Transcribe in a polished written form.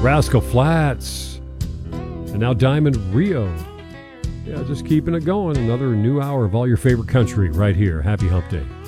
Rascal Flatts, and now Diamond Rio. Yeah, just keeping it going. Another new hour of all your favorite country right here. Happy Hump Day.